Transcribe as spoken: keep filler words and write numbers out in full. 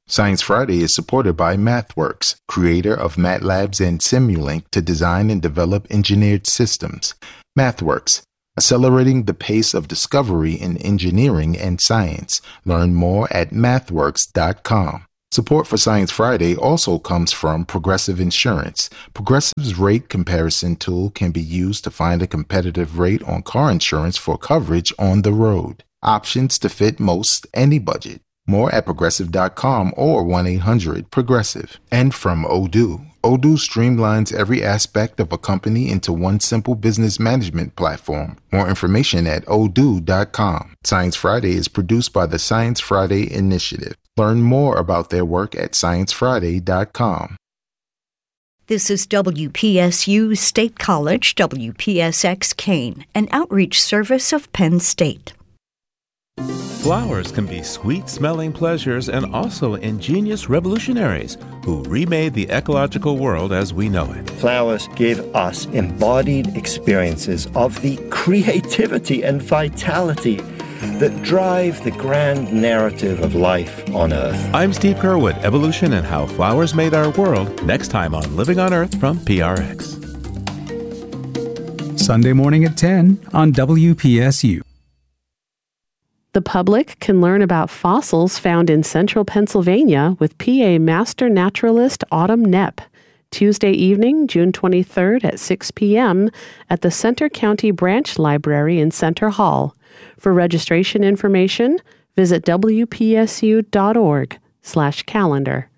Science Friday is supported by MathWorks, creator of MATLabs and Simulink to design and develop engineered systems. MathWorks, accelerating the pace of discovery in engineering and science. Learn more at mathworks dot com. Support for Science Friday also comes from Progressive Insurance. Progressive's rate comparison tool can be used to find a competitive rate on car insurance for coverage on the road. Options to fit most any budget. More at progressive dot com or one eight hundred progressive. And from Odoo. Odoo streamlines every aspect of a company into one simple business management platform. More information at odoo dot com. Science Friday is produced by the Science Friday Initiative. Learn more about their work at science friday dot com. This is W P S U State College, W P S X Kane, an outreach service of Penn State. Flowers can be sweet-smelling pleasures and also ingenious revolutionaries who remade the ecological world as we know it. Flowers give us embodied experiences of the creativity and vitality that drive the grand narrative of life on Earth. I'm Steve Curwood, Evolution and How Flowers Made Our World, next time on Living on Earth from P R X. Sunday morning at ten on W P S U. The public can learn about fossils found in central Pennsylvania with P A master naturalist Autumn Knepp, Tuesday evening, June twenty-third at six p.m. at the Center County Branch Library in Center Hall. For registration information, visit W P S U dot org slash calendar.